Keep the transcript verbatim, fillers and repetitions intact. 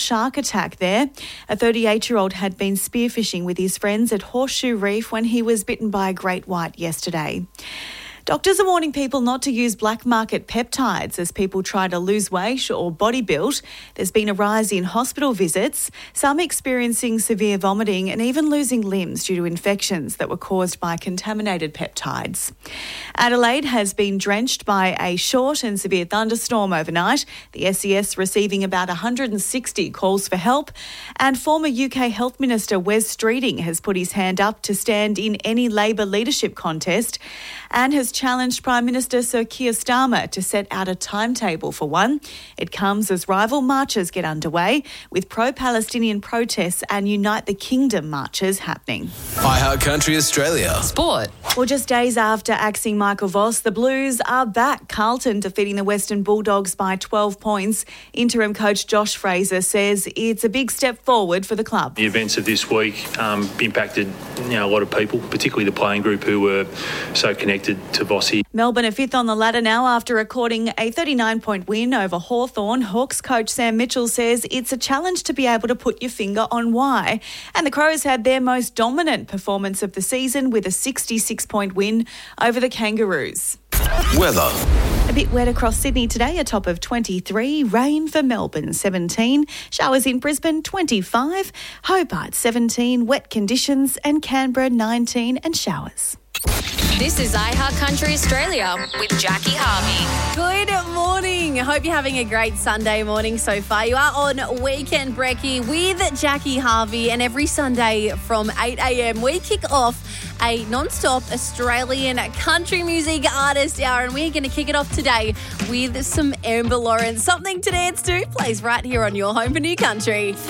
shark attack there. A thirty-eight-year-old had been spearfishing with his friends at Horseshoe Reef when he was bitten by a great white yesterday. Doctors are warning people not to use black market peptides as people try to lose weight or body build. There's been a rise in hospital visits, some experiencing severe vomiting and even losing limbs due to infections that were caused by contaminated peptides. Adelaide has been drenched by a short and severe thunderstorm overnight, the S E S receiving about one hundred sixty calls for help, and former U K Health Minister Wes Streeting has put his hand up to stand in any Labor leadership contest and has challenged Prime Minister Sir Keir Starmer to set out a timetable for one. It comes as rival marches get underway, with pro-Palestinian protests and Unite the Kingdom marches happening. iHeart Country Australia. Sport. Well, just days after axing Michael Voss, the Blues are back. Carlton defeating the Western Bulldogs by twelve points. Interim coach Josh Fraser says it's a big step forward for the club. The events of this week um, impacted you know, a lot of people, particularly the playing group who were so connected to Vossi. Melbourne are fifth on the ladder now after recording a thirty-nine point win over Hawthorn. Hawks coach Sam Mitchell says it's a challenge to be able to put your finger on why. And the Crows had their most dominant performance of the season with a sixty-six point win over the Kangaroos. Weather. A bit wet across Sydney today, a top of twenty-three. Rain for Melbourne, seventeen. Showers in Brisbane, twenty-five. Hobart, seventeen. Wet conditions. And Canberra, nineteen. And showers. This is iHeart Country Australia with Jackie Harvey. Good morning. I hope you're having a great Sunday morning so far. You are on Weekend Brekkie with Jackie Harvey, and every Sunday from eight a.m. we kick off a non-stop Australian country music artist hour, and we're going to kick it off today with some Amber Lawrence. Something to Dance To plays right here on your home for New Country.